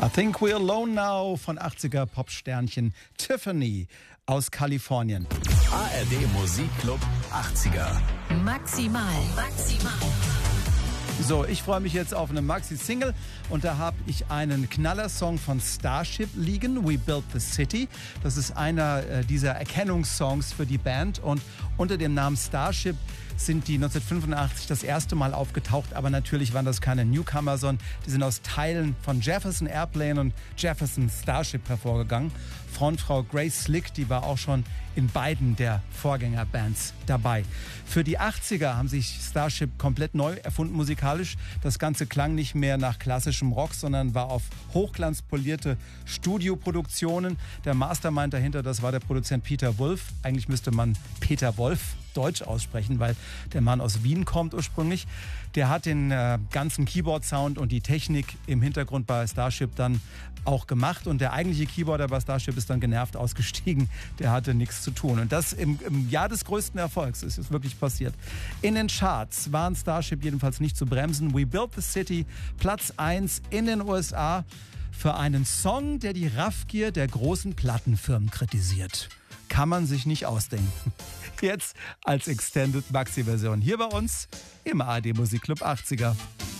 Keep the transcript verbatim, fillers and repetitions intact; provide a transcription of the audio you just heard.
I Think We're Alone Now von achtziger Popsternchen Tiffany aus Kalifornien. A R D Musikclub achtziger. Maximal, maximal. So, ich freue mich jetzt auf eine Maxi-Single und da habe ich einen Knallersong von Starship liegen, We Built the City. Das ist einer äh, dieser Erkennungssongs für die Band und unter dem Namen Starship sind die neunzehnhundertfünfundachtzig das erste Mal aufgetaucht, aber natürlich waren das keine Newcomer, sondern die sind aus Teilen von Jefferson Airplane und Jefferson Starship hervorgegangen. Frontfrau Grace Slick, die war auch schon in beiden der Vorgängerbands dabei. Für die achtziger haben sich Starship komplett neu erfunden musikalisch. Das Ganze klang nicht mehr nach klassischem Rock, sondern war auf hochglanzpolierte Studioproduktionen. Der Mastermind dahinter, das war der Produzent Peter Wolf. Eigentlich müsste man Peter Wolf Deutsch aussprechen, weil der Mann aus Wien kommt ursprünglich. Der hat den äh, ganzen Keyboard-Sound und die Technik im Hintergrund bei Starship dann auch gemacht und der eigentliche Keyboarder bei Starship ist dann genervt ausgestiegen. Der hatte nichts zu tun. Und das im, im Jahr des größten Erfolgs ist es wirklich passiert. In den Charts waren Starship jedenfalls nicht zu bremsen. We Built the City, Platz eins in den U S A für einen Song, der die Raffgier der großen Plattenfirmen kritisiert. Kann man sich nicht ausdenken. Jetzt als Extended Maxi-Version hier bei uns im A R D Musikclub achtziger.